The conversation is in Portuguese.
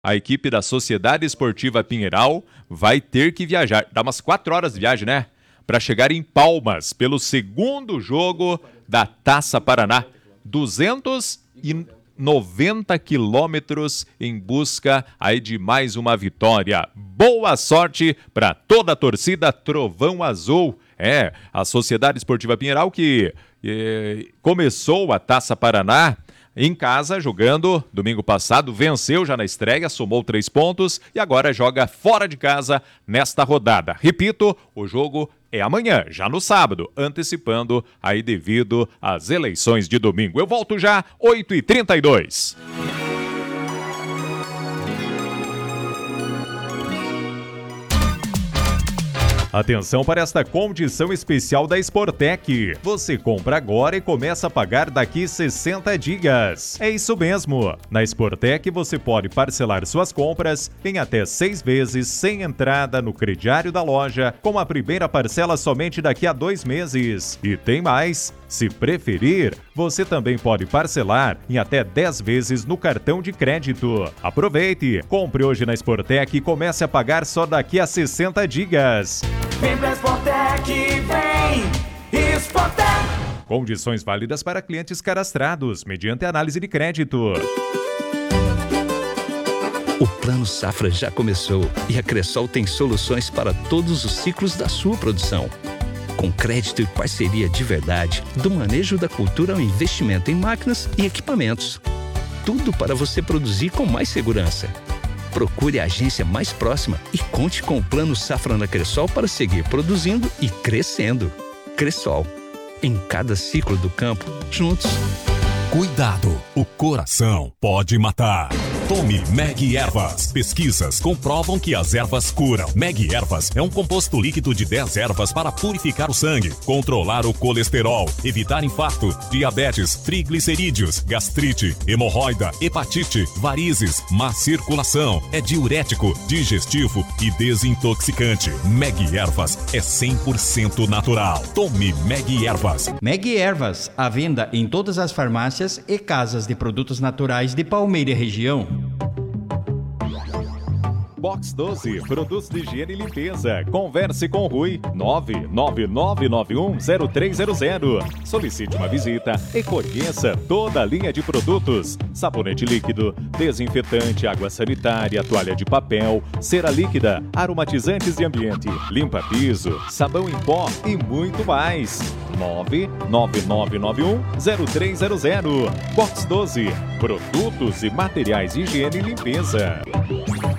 A equipe da Sociedade Esportiva Pinheiral vai ter que viajar. Dá umas 4 horas de viagem, né? Para chegar em Palmas pelo segundo jogo da Taça Paraná. 290 quilômetros em busca aí de mais uma vitória. Boa sorte para toda a torcida Trovão Azul. A Sociedade Esportiva Pinheiral que começou a Taça Paraná em casa, jogando domingo passado, venceu já na estreia, somou 3 pontos e agora joga fora de casa nesta rodada. Repito, o jogo é amanhã, já no sábado, antecipando aí devido às eleições de domingo. Eu volto já, 8h32. Atenção para esta condição especial da Sportec. Você compra agora e começa a pagar daqui 60 dias. É isso mesmo. Na Sportec você pode parcelar suas compras em até 6 vezes sem entrada no crediário da loja, com a primeira parcela somente daqui a 2 meses. E tem mais. Se preferir, você também pode parcelar em até 10 vezes no cartão de crédito. Aproveite, compre hoje na Sportec e comece a pagar só daqui a 60 dias. Vem pra Sportec, vem Sportec. Condições válidas para clientes cadastrados, mediante análise de crédito. O Plano Safra já começou e a Cressol tem soluções para todos os ciclos da sua produção. Com crédito e parceria de verdade, do manejo da cultura ao investimento em máquinas e equipamentos. Tudo para você produzir com mais segurança. Procure a agência mais próxima e conte com o Plano Safra na Cressol para seguir produzindo e crescendo. Cressol, em cada ciclo do campo, juntos. Cuidado, o coração pode matar. Tome Meg Ervas. Pesquisas comprovam que as ervas curam. Meg Ervas é um composto líquido de 10 ervas para purificar o sangue, controlar o colesterol, evitar infarto, diabetes, triglicerídeos, gastrite, hemorroida, hepatite, varizes, má circulação. É diurético, digestivo e desintoxicante. Meg Ervas é 100% natural. Tome Meg Ervas. Meg Ervas, à venda em todas as farmácias e casas de produtos naturais de Palmeira e região. Box 12, produtos de higiene e limpeza. Converse com o Rui, 999910300. Solicite uma visita e conheça toda a linha de produtos. Sabonete líquido, desinfetante, água sanitária, toalha de papel, cera líquida, aromatizantes de ambiente, limpa-piso, sabão em pó e muito mais. 999910300. Box 12, produtos e materiais de higiene e limpeza.